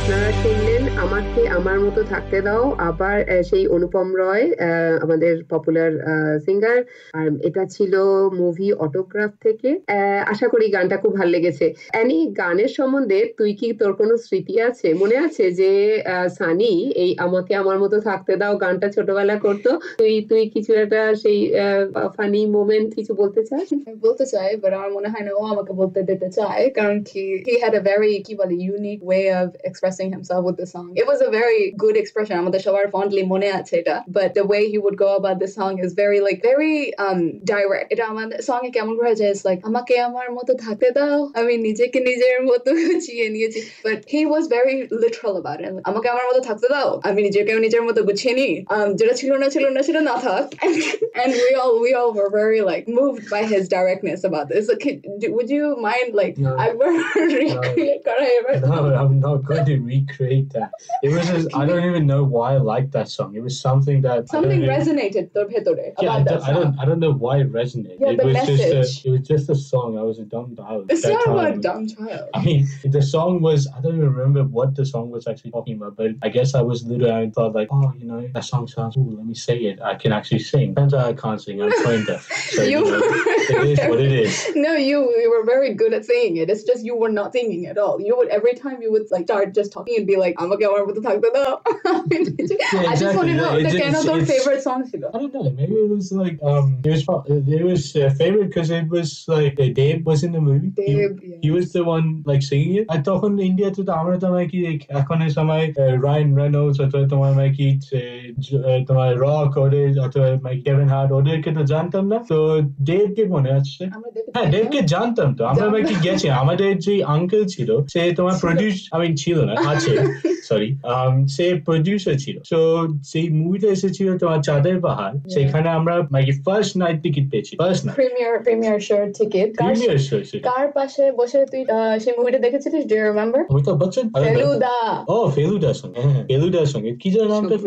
আপনারা শুনলেন আমাকে আমার মতো থাকতে দাও, আবার সেই অনুপম রয়, আমাদের পপুলার সিঙ্গার। আর এটা ছিল মুভি অটোগ্রাফ থেকে। আশা করি গানটা খুব ভালো লেগেছে। অ্যানি, গানের সম্বন্ধে তুই কি, তোর কোনো স্মৃতি আছে? মনে আছে যে সানি এই আমাকে আমার মতো থাকতে দাও গানটা ছোটবেলা করতো? তুই কিছু একটা সেই ফানি মোমেন্ট কিছু বলতে চাস? বলতে চাই, বাট আমার মনে হয় না ও আমাকে বলতে দিতে চায়, কারণ কি he had a very কি বলে unique way of expressing himself with the song. It was a very good expression. আমাদের সবার fondly মনে আছে এটা, but the way he would go about the song is very very direct. এটা আমাদের song এ কেমন করে যায়, it's like আমাকে আমার মতো থাকতে দাও, আমি নিজেকে নিজের মতো গুছিয়ে নিয়েছি, but he was very literal about it. আমাকে আমার মতো থাকতে দাও, আমি নিজেকে নিজের মতো গুছিয়ে নি, যেটা ছিল না থাক. And we all were very like moved by his directness about this. Like, would you mind like Akbar recreate? No, I'm not going to recreate that. It was just, I don't even know why I liked that song. It was something that resonated তোর ভেতরে yeah, about that song. I don't know why it resonated. Yeah, the message. It was just a song. I was a dumb child. It's not about a dumb child. I mean, the song was, I don't even remember what the song was actually talking about, but I guess I was little and I thought like, oh, you know, that song sounds cool, let me say it. I can actually sing. Turns out I can't sing. I'm tone deaf. So, you know, it is what it is. No, you were very good at singing it. It's just you were not singing at all. You would, every time you would like start just talking and be like, আমাকে আমার মতো থাকতে দাও. I just want to know, কেন তোর favorite song ছিল? I don't know. Maybe it was like it was favorite because it was like Dave was in the movie. He was the one like singing it. I তখন ইন্ডিয়াতে তো আমরা তো কি এখন এই সময় রায়ান রেনল্ডস অথবা তোমার কি তোমার রক ওদের অথবা কেভিন হার্ট ওদেরকে তো জানতাম না, তো ডেভকে মনে আছে। হ্যাঁ, ডেভকে জানতাম তো আমরা কি গেছি, আমাদের যে আঙ্কেল ছিল সে তোমার প্রডিউস ছিল না, আছে সরি, সে প্রডিউসার ছিল। তো সেই মুভিটা এসেছিল তোমার চাঁদের পাহাড়, সেখানে আমরা ফার্স্ট নাইট টিকিট পেয়েছি, first night premiere show ticket. কার পাশে বসে তুই সেই মুভিটা দেখেছিলিস? Do you remember? Amitabh Bachchan, Feluda. ও ফেলুদার সঙ্গে, হ্যাঁ ফেলুদার সঙ্গে কি যেন নামটা,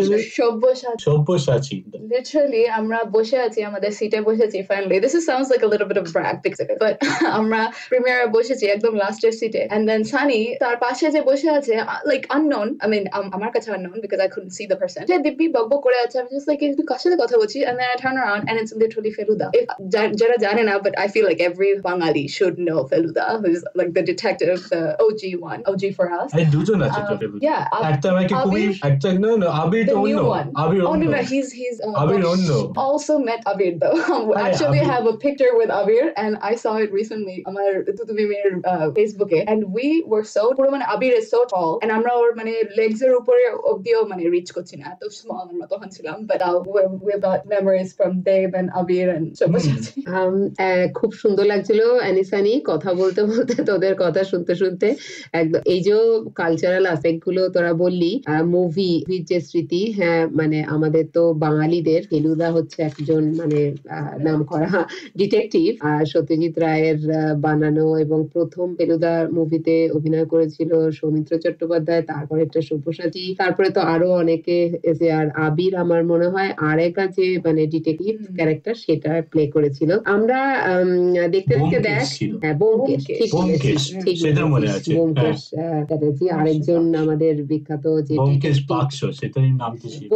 সব্যসাচী। লিটারালি আমরা বসে আছি, আমাদের সিটে বসেছি finally. This sounds like a little bit of brag picture, but আমরা প্রিমিয়ারে বসেছি একদম লাস্টের সিটে, এন্ড দেন সানি তার পাশে যে বসে আছে লাইক আননোন, আই মিন আমার কাছে unknown because I couldn't C the person, সে দিব্যি বকবক করে আছে। আমি জাস্ট লাইক তুই কার সাথে কথা বলছিস, and then I turn around and it's literally Feluda. যারা জানে না, but I feel like every Bangali should know Feluda, who is like the detective, the OG for us. এই দুজন আছে তো ফেলুদা, ইয়া একটা নাকি খুবই একটা, no আবির তো অন্য, আবির অন্য, no he's Abir অন্য। Also met Abir though. Actually have a picture with Abir and I saw it recently আমার তুতুমিমের ফেসবুকে, and we were so পুরো মানে Abir is so tall and আমরা ওর মানে legs এর উপরে অবধিও মানে রিচ করছি না, এত স্মল আমরা তখন ছিলাম, but we've got memories from Dave and Abir and Sabyasachi. খুব সুন্দর লাগছিল অ্যানিসানি, কথা বলতে বলতে তোদের কথা শুনতে শুনতে একদম এই যে কালচারাল অ্যাসপেক্ট গুলো তোরা বললি, মুভির যে স্মৃতি। হ্যাঁ, মানে আমাদের তো বাঙালিদের ফেলুদা হচ্ছে একজন মানে নাম করা ডিটেকটিভ, সত্যজিৎ রায়ের বানানো, এবং প্রথম ফেলুদা মুভিতে অভিনয় করেছিল সৌমিত্র চট্টোপাধ্যায়, তারপরে একটা সব্যসাচী, তারপরে তো আরো অনেকে এসে, আর আবির আমার মনে হয় আর একটা যে মানে ডিটেকটিভ ক্যারেক্টার সেটা প্লে করেছিল। আমরা দেখতে দেখতে দেখ, ব্যোমকেশ, ঠিক সেটা মনে আছে, ব্যোমকেশ চ্যাটার্জি, আরেকজন আমাদের বিখ্যাত যে ব্যোমকেশ বাক্স, সেটাই নাম তো ছিল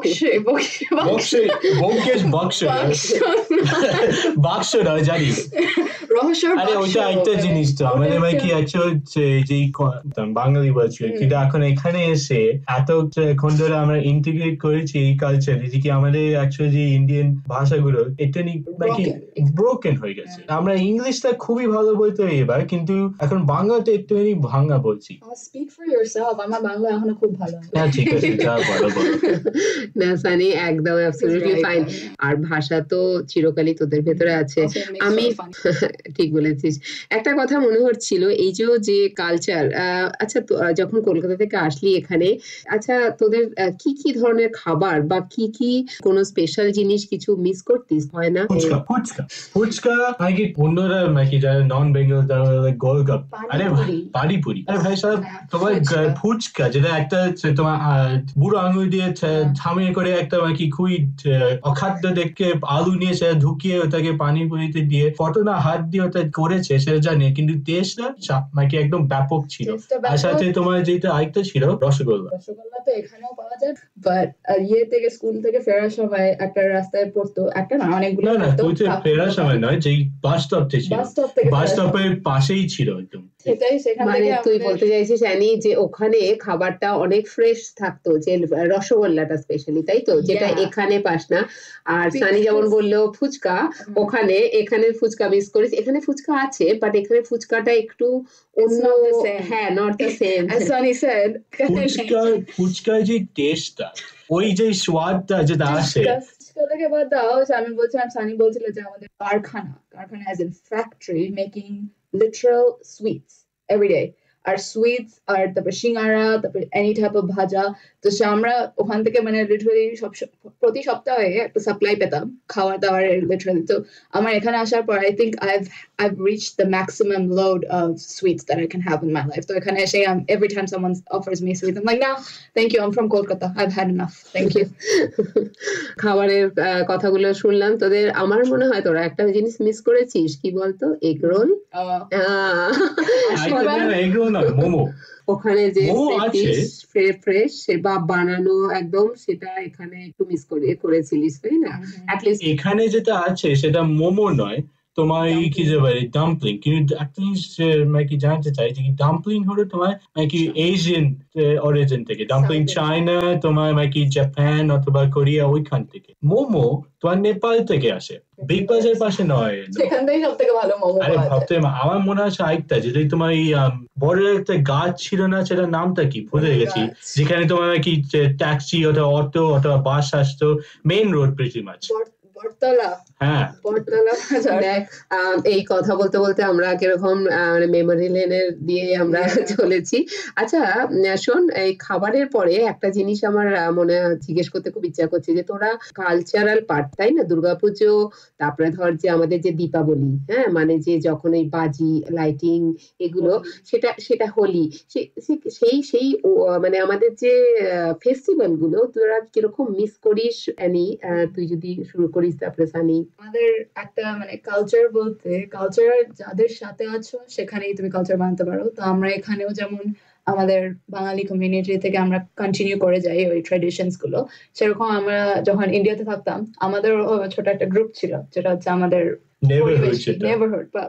বাক্স নয় জানি রহস্য। আরে ওইটা একটা জিনিস তো আমাদের কি আছে যে বাঙালি বলছি, কিন্তু এখন এখানে এসে এতক্ষণ ধরে আমরা ইন্টিগ্রেট করেছি এই কালচারে যে কি আমাদের অ্যাকচুয়ালি যে ইন্ডিয়ান ভাষাগুলো একটু নাকি ব্রোকেন হয়ে গেছে। আমরা ইংলিশটা খুবই ভালো বলতে এবার, কিন্তু এখন বাংলাটা একটুখানি ভাঙা বলছি। স্পিক ফর ইয়োরসেলফ, আমার বাংলা এখনো খুব ভালো। হ্যাঁ ঠিক আছে, যা ভালো বলো না সানি, একদম অ্যাবসলিউটলি ফাইন। আর ভাষা তো চিরকালই তোদের ভেতরে আছে। আমি ঠিক বলেছিস। একটা কথা মনে হচ্ছিল, এই যে কালচার, আচ্ছা যখন কলকাতা থেকে আসলি এখানে, আচ্ছা তোদের কি ধরনের খাবার বা কি কোনো স্পেশাল জিনিস কিছু মিস করতিস? হয় না? ফুচকা নাকি অন্যরা নাকি যারা নন বেঙ্গল যারা গোলগাপ, আরে পানিপুরি, আরে ভাই সাহেব তোমার ফুচকা যেটা একটা তোমার বুড়ো আঙুল দিয়ে থামিয়ে করে একটা নাকি খুবই অখাদ্য দেখে আলু নিয়ে সেটা ঢুকিয়ে ওটাকে পানিপুরিতে দিয়ে ফটো না হাত দিয়ে ওটা করেছে সেটা জানি, কিন্তু টেস্টটা মানে একদম ব্যাপক ছিল। আর সাথে তোমার যেটা আরেকটা ছিল রসগোল্লা। রসগোল্লা তো এখানেও পাওয়া যায়, বাট থেকে স্কুল থেকে ফেরার সময় একটা রাস্তায় পড়তো, একটা না অনেকগুলো, না ফেরার সময় নয়, যে বাস স্টপ থেকে, বাস স্টপের পাশেই ছিল একদম। সেটাই, সেখান মানে থেকে তুই বলতে চাইছিস জানি যে ওখানে খাবারটা অনেক ফ্রেশ থাকতো, যে রসগোল্লাটা স্পেশালি, তাই তো, যেটা এখানে পাস না। আর সানি যেমন বললো ফুচকা, ওখানে এখানে ফুচকা মিস করিস, এখানে ফুচকা আছে বাট এখানে ফুচকাটা একটু অন্য, হ্যাঁ not the same. Sunny shed ফুচকার যে টেস্টটা, ওই যে স্বাদটা যেটা আসে, থেকে বাদ দাও। আমি বলছিলাম, সানি বলছিল যে আমাদের কারখানা as in factory making literal sweets every day, R sweets আর তারপর সিঙ্গারা, তারপর এনি টাইপ অফ ভাজা। তো আমরা ওখান থেকে মানে লিটারালি প্রতি সপ্তাহে একটা সাপ্লাই পেতাম খাওয়ার দাওয়ারের লিটারালি। তো আমার এখানে আসার পর I think I've reached the maximum load of sweets that I can have in my life. তো এখানে এসে every time someone offers me sweets, I'm like, no, thank you, I'm from Kolkata, I've had enough, thank you. খাবারের কথাগুলো শুনলাম তোদের, আমার মনে হয় তোরা একটা জিনিস মিস করেছিস, কি বলতো, এগ রোল। এগ রোল না, মোমো। ওখানে যে ফ্রেশ বা বানানো একদম, সেটা এখানে একটু মিস করেছিলিস, তাই না? অ্যাটলিস্ট এখানে যেটা আছে সেটা মোমো নয়, তোমার কি যে বলে ডাম্পলিং। কিন্তু একটা জিনিস মানে কি জানতে চাই যে ডাম্পলিং হলো তোমার মানে কি এশিয়ান অরিজিন থেকে, ডাম্পলিং চায়না, তোমার মানে কি জাপান অথবা কোরিয়া ওইখান থেকে। মোমো তোমার নেপাল থেকে আসে, বিগ বাজারের পাশে নয়, সেখান থেকেই সব থেকে ভালো মোমো। আরে ভাবতে, আমার মনে আছে আরেকটা, যেটা তোমার এই বড় একটা গাছ ছিল না, সেটার নামটা কি ভুলে গেছি, যেখানে তোমার কি ট্যাক্সি অথবা অটো অথবা বাস আসতো, মেইন রোড প্রিটি মাচ। এই কথা বলতে বলতে আমরা কিরকম মেমোরি লেনের দিয়ে আমরা চলেছি। আচ্ছা শোন, এই খাবারের পরে একটা জিনিস আমার মনে জিজ্ঞেস করতে খুব ইচ্ছা করছে, যে তোরা কালচারাল পার্ট, তাই না, দুর্গাপুজো, তারপরে ধর যে আমাদের যে দীপাবলি, হ্যাঁ মানে যে যখন এই বাজি লাইটিং এগুলো, সেটা হোলি, সেই মানে আমাদের যে ফেস্টিভ্যাল গুলো তোরা কিরকম মিস করিস? তুই যদি শুরু করিস, তারপরে সানি। আমাদের একটা মানে কালচার বলতে, কালচার যাদের সাথে আছো সেখানেই তুমি কালচার বানাতে পারো। তো আমরা এখানেও যেমন আমাদের বাঙালি কমিউনিটি থেকে আমরা কন্টিনিউ করে যাই ওই ট্র্যাডিশনস গুলো। সেরকম আমরা যখন ইন্ডিয়াতে থাকতাম, আমাদের ছোট একটা গ্রুপ ছিল, যেটা হচ্ছে আমাদের নেবারহুড বা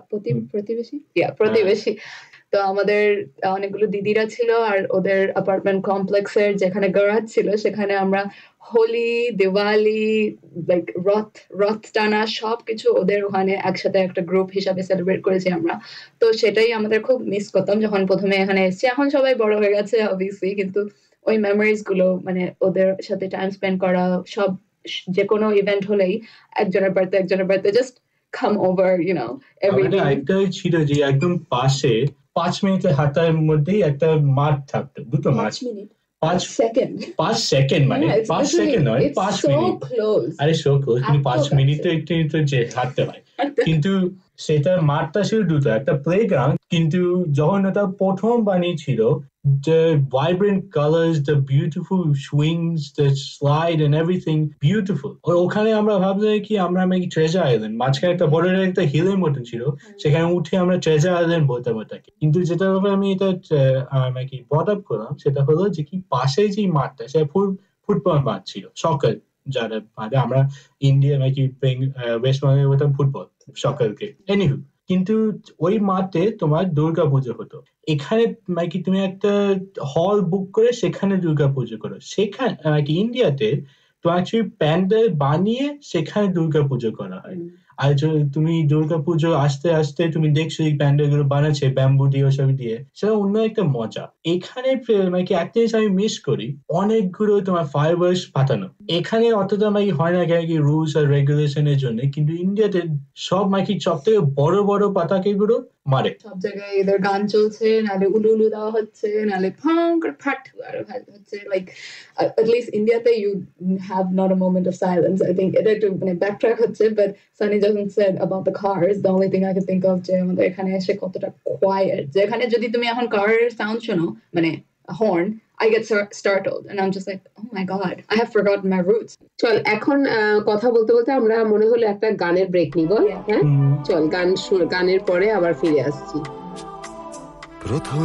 প্রতিবেশী। তো আমাদের অনেকগুলো দিদিরা ছিল, আর ওদের অ্যাপার্টমেন্ট কমপ্লেক্সের যেখানে গ্যারাজ ছিল, সেখানে আমরা হোলি, দিওয়ালি, লাইক রথ টানা সবকিছু ওদের ওখানে একসাথে একটা গ্রুপ হিসাবে সেলিব্রেট করেছি আমরা। তো সেটাই আমাদের খুব মিস করতাম যখন প্রথমে এখানে এসেছি। এখন সবাই বড় হয়ে গেছে অবভিয়াসলি, কিন্তু ওই মেমোরিজ গুলো, মানে ওদের সাথে টাইম স্পেন্ড করা, সব যে কোনো ইভেন্ট হলেই একজনের বাড়িতে just come over, you know, every day. একটা ছিল যে একদম পাশে 5 মিনিটের হাঁটার মধ্যেই একটা মাঠ থাকতো, দুটো মাঠ। 5 সেকেন্ড মানে 5 সেকেন্ড নয়, 5 মিনিট। আরে সো ক্লোজ, কিন্তু 5 মিনিটে একটু যে হাঁটতে হয়। কিন্তু সেটা মাঠটা ছিল দুটো, একটা প্লেগ্রাউন্ড। কিন্তু যখন ওটা প্রথম বানিয়েছিল, the vibrant colors, the beautiful swings, the slide and everything beautiful. ওখানে আমরা ভাবলাম কি আমরা নাকি ট্রেজার আইল্যান্ড, মাঝখানে একটা বড় একটা হিলের মতন ছিল, সেখানে উঠে আমরা ট্রেজার আইল্যান্ড বলতাম ওটাকে। কিন্তু যেটা আমি এটা নাকি বট আপ করলাম, সেটা হলো যে কি পাশে যে মাঠটা, সেটা ফুটবল মাঠ ছিল, সকাল যারা আমরা ইন্ডিয়া নাকি ওয়েস্ট বেঙ্গলে বলতাম ফুটবল সকালকে। এনিহু, কিন্তু ওই মাঠে তোমার দুর্গা পুজো হতো। এখানে নাকি তুমি একটা হল বুক করে সেখানে দুর্গা পুজো করো। সেখানে নাকি ইন্ডিয়াতে তো অ্যাকচুয়ালি প্যান্ডেল বানিয়ে সেখানে দুর্গা পুজো করা হয়। আর তুমি দুর্গা পুজো আস্তে আস্তে তুমি দেখছো এই প্যান্ডেল গুলো বানাচ্ছে ব্যাম্বু দিয়ে, ওসব দিয়ে, সেটা অন্য একটা মজা। এখানে নাকি একটা জিনিস আমি মিস করি, অনেকগুলো তোমার ফায়ারওয়ার্কস ফাটানো। এখানে অতটা নাকি হয় না কি রুলস আর রেগুলেশনের জন্য, কিন্তু ইন্ডিয়াতে সব নাকি সব থেকে বড় বড় পাতাকাগুলো মারে। সব জায়গায় এদের গান চলছে, নালে উলু উলু দেওয়া হচ্ছে, নালে ফাং করে ফাট হচ্ছে। লাইক at least ইন্ডিয়াতে you have not a moment of silence. I think এটা একটু মানে ব্যাকট্র্যাক হচ্ছে, but Sunny doesn't said about the cars. The only thing I can think of যে আমাদের এখানে এসে কতটা quiet, যে এখানে যদি তুমি এখন কারের সাউন্ড শোনো, মানে horn, I get startled and I'm just like, oh my God, I have forgotten my roots. চল এখন কথা বলতে বলতে আমরা মনে হলো একটা গানের ব্রেক নিব হ্যাঁ চল গানের পরে আবার ফিরে আসছি